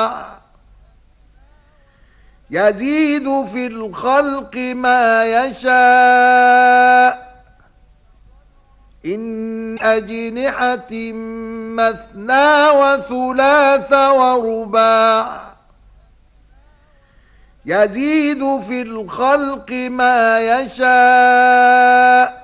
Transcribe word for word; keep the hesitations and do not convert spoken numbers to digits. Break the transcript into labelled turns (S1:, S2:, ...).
S1: وسباع يزيد في الخلق ما يشاء إن أجنحة مثنى وثلاث ورباع يزيد في الخلق ما يشاء